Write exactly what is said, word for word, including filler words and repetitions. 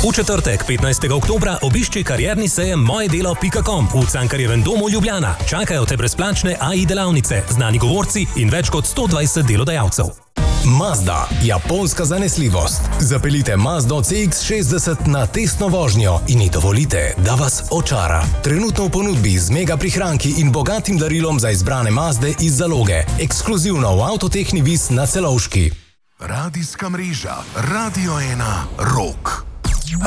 V četrtek, petnajstega oktobra, obišči karierni sejem moje delo pika com v Cankarjevem domu Ljubljana. Čakajo te brezplačne A I delavnice, znani govorci in več kot sto dvajset delodajalcev. Mazda, japonska zanesljivost. Zapeljite Mazdo C X šestdeset na testno vožnjo in ji dovolite, da vas očara. Trenutno v ponudbi z mega prihranki in bogatim darilom za izbrane Mazde iz zaloge. Ekskluzivno v Avtotehni Vis na Celovški. Radijska mreža Radio ena Rock.